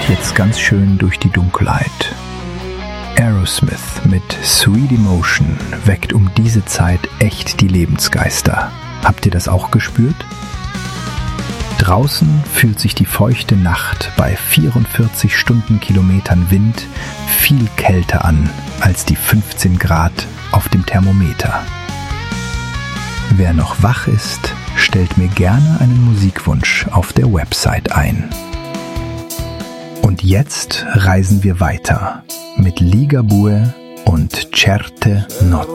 jetzt ganz schön durch die Dunkelheit. Aerosmith mit Sweet Emotion weckt um diese Zeit echt die Lebensgeister. Habt ihr das auch gespürt? Draußen fühlt sich die feuchte Nacht bei 44 Stundenkilometern Wind viel kälter an als die 15 Grad auf dem Thermometer. Wer noch wach ist, stellt mir gerne einen Musikwunsch auf der Website ein. Und jetzt reisen wir weiter mit Ligabue und Certe Notte.